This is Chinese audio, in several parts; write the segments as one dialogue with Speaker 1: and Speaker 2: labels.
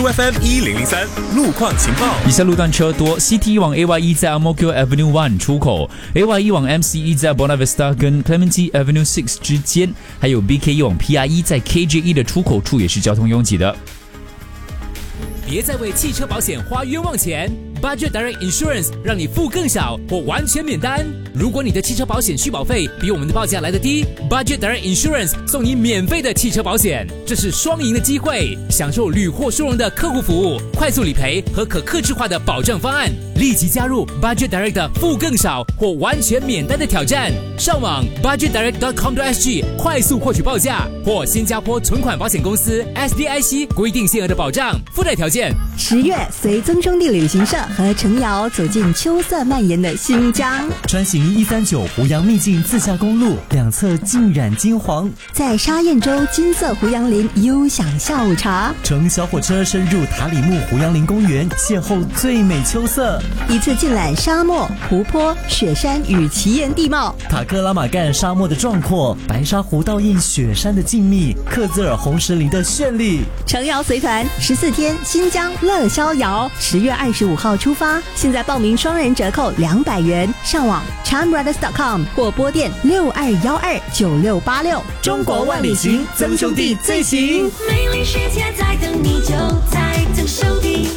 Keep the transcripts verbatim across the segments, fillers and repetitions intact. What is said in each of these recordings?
Speaker 1: F M 一零零三路况情报。
Speaker 2: 以下路段车多 ，C T 往 A Y E 在 Ang Mo Kio Avenue One 出口 ，A Y E 往 M C E 在 Buona Vista 跟 Clementi Avenue Six 之间，还有 B K E 往 P R E 在 K J E 的出口处也是交通拥挤的。
Speaker 3: 别再为汽车保险花冤枉钱 ，Budget Direct Insurance 让你付更少或完全免单。如果你的汽车保险续保费比我们的报价来得低 ，Budget Direct Insurance 送你免费的汽车保险，这是双赢的机会，享受屡获殊荣的客户服务、快速理赔和可客制化的保障方案。立即加入 Budget Direct 的付更少或完全免单的挑战，上网 budget direct dot com dot s g 快速获取报价，或新加坡存款保险公司 S D I C 规定限额的保障附带条件。
Speaker 4: 十月，随曾兄弟旅行社和程瑶走进秋色蔓延的新疆，
Speaker 5: 穿行一三九湖阳秘境自驾公路，两侧浸染金黄，
Speaker 4: 在沙燕洲金色湖杨林悠享下午茶，
Speaker 5: 乘小火车深入塔里木湖杨林公园，邂逅最美秋色，
Speaker 4: 一次尽览沙漠、湖泊、雪山与奇岩地貌，
Speaker 5: 塔克拉玛干沙漠的壮阔，白沙湖倒映雪山的静谧，克孜尔红石林的绚丽。
Speaker 4: 程瑶随团十四天新疆乐逍遥，十月二十五号出发，现在报名双人折扣两百元，上网 charmbrothers dot com 或拨电六二幺二九六八六。
Speaker 5: 中国万里行，曾兄弟最行。
Speaker 6: 美丽世界在等你，就在曾兄弟。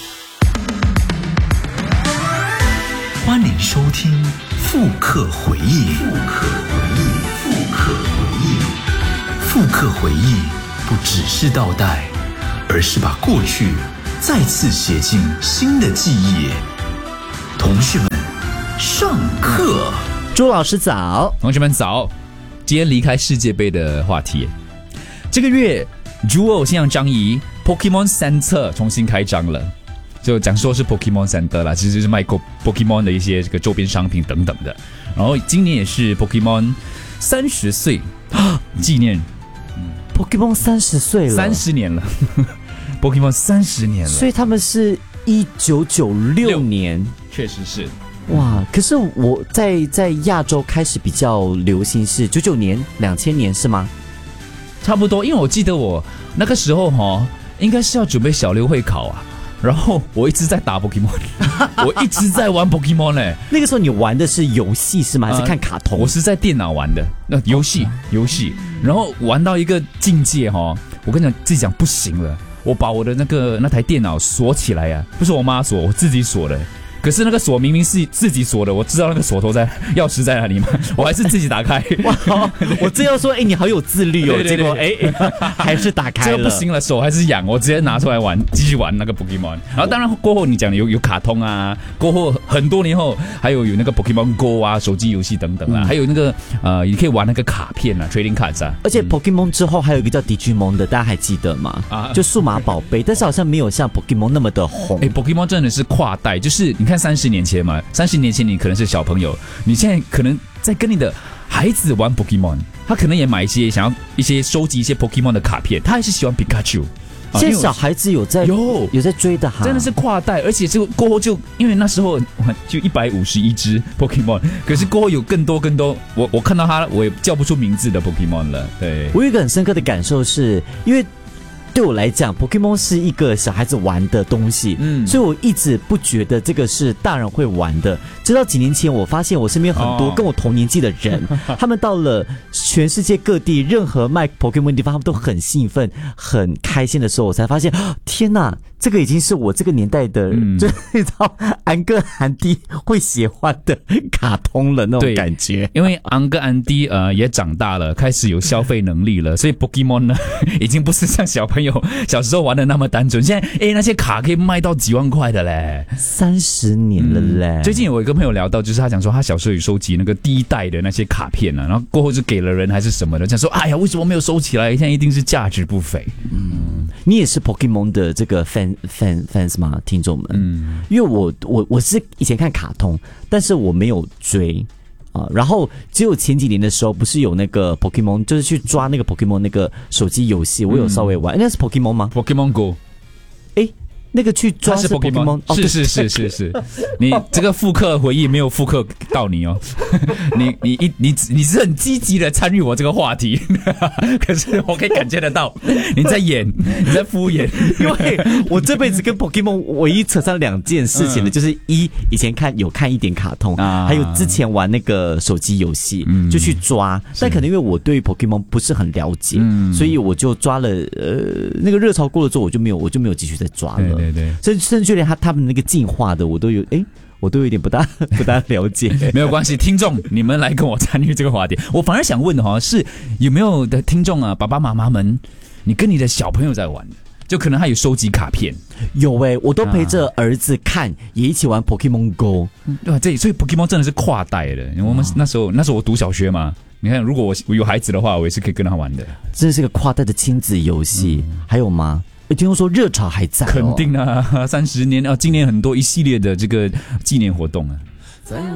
Speaker 7: 欢迎收听复刻回忆。复刻回忆，复刻回忆，复刻回忆，不只是倒带，而是把过去再次写进新的记忆。同学们，上课。
Speaker 5: 朱老师早，
Speaker 2: 同学们早。今天离开世界杯的话题，这个月 Jewel 先让张怡 Pokemon Center 重新开张了。就讲说是 Pokemon Center 啦，其实就是卖 Pokemon 的一些这个周边商品等等的。然后今年也是 Pokemon 三十岁纪念、
Speaker 5: 嗯、，Pokemon 三十岁了，
Speaker 2: 三十年了，Pokemon 三十年了，
Speaker 5: 所以他们是一九九六年，
Speaker 2: 确实是。
Speaker 5: 哇！可是我在在亚洲开始比较流行是九九年、两千年是吗？
Speaker 2: 差不多，因为我记得我那个时候哈，应该是要准备小六会考啊。然后我一直在打 Pokemon 我一直在玩 Pokemon 呢、欸。
Speaker 5: 那个时候你玩的是游戏是吗？还是看卡通？
Speaker 2: 呃、我是在电脑玩的，那游戏游戏，然后玩到一个境界哈，我跟你讲自己讲不行了，我把我的那个那台电脑锁起来呀、啊，不是我妈锁，我自己锁的。可是那个锁明明是自己锁的，我知道那个锁头在钥匙在哪里吗？我还是自己打开。
Speaker 5: 哇！我正要说，哎，你好有自律哦。对对对，结果哎，还是打开了。
Speaker 2: 这个不行了，手还是痒，我直接拿出来玩，继续玩那个 Pokemon。然后当然过后你讲有有卡通啊，过后很多年后还有有那个 Pokemon Go 啊，手机游戏等等啊，嗯、还有那个呃，你可以玩那个卡片啊 ，Trading Cards 啊。
Speaker 5: 而且 Pokemon 之后还有一个叫 Digimon 的，大家还记得吗？啊，就数码宝贝，但是好像没有像 Pokemon 那么的红。
Speaker 2: 哎 ，Pokemon 真的是跨代，就是你看三十年前嘛，三十年前你可能是小朋友，你现在可能在跟你的孩子玩 Pokemon， 他可能也买一些想要一些收集一些 Pokemon 的卡片，他还是喜欢 Pikachu。
Speaker 5: 现在小孩子有在有有在追的哈，
Speaker 2: 真的是跨代，而且就过后就因为那时候就一百五十一只 Pokemon， 可是过后有更多更多，我我看到他我也叫不出名字的 Pokemon 了。对，
Speaker 5: 我有一个很深刻的感受是，因为对我来讲 Pokemon 是一个小孩子玩的东西，嗯，所以我一直不觉得这个是大人会玩的。直到几年前我发现我身边很多跟我同年纪的人、哦、他们到了全世界各地任何卖 Pokemon 的地方他们都很兴奋很开心的时候，我才发现天哪，这个已经是我这个年代的、嗯、就你知道安哥安迪会喜欢的卡通了那种感觉。
Speaker 2: 因为安哥安迪呃也长大了，开始有消费能力了，所以 Pokemon 呢已经不是像小朋友小时候玩的那么单纯，现在诶那些卡可以卖到几万块的嘞，
Speaker 5: 三十年了嘞、嗯。
Speaker 2: 最近有一个朋友聊到，就是他讲说他小时候有收集那个第一代的那些卡片啊，然后过后就给了人还是什么的，讲说哎呀为什么没有收起来？现在一定是价值不菲。
Speaker 5: 嗯，你也是 Pokemon 的这个 fan fan fans 吗？听众们，嗯，因为我我我是以前看卡通，但是我没有追。啊、然后只有前几年的时候，不是有那个 Pokemon， 就是去抓那个 Pokemon 那个手机游戏，我有稍微玩。嗯、那是 Pokemon 吗
Speaker 2: ？Pokemon Go。
Speaker 5: 哎， 那个去抓
Speaker 2: 它是 Pokemon，
Speaker 5: 哦、
Speaker 2: 是是是是是，你这个复刻回忆没有复刻到你哦，你你一你你是很积极的参与我这个话题，可是我可以感觉得到你在演，你在敷衍，
Speaker 5: 因为我这辈子跟 Pokemon 唯一扯上两件事情的，就是一以前看有看一点卡通，
Speaker 2: 啊、
Speaker 5: 还有之前玩那个手机游戏，嗯、就去抓，但可能因为我对 Pokemon 不是很了解，嗯、所以我就抓了，呃，那个热潮过了之后，我就没有我就没有继续再抓了。
Speaker 2: 对对对，
Speaker 5: 甚甚至连他他们那个进化的，我都有哎。我都有点不大不大了解，
Speaker 2: 没有关系，听众你们来跟我参与这个话题。我反而想问的哈是有没有的听众啊，爸爸妈妈们，你跟你的小朋友在玩，就可能他有收集卡片，
Speaker 5: 有哎、欸，我都陪着儿子看，啊、也一起玩 Pokemon Go，
Speaker 2: 对吧？这所以 Pokemon 真的是跨代的。我们那时候那时候我读小学嘛，你看如果我我有孩子的话，我也是可以跟他玩的。
Speaker 5: 真的是个跨代的亲子游戏，嗯、还有吗？听说说热潮还在、哦，
Speaker 2: 肯定啊，三十年啊，今年很多一系列的这个纪念活动啊。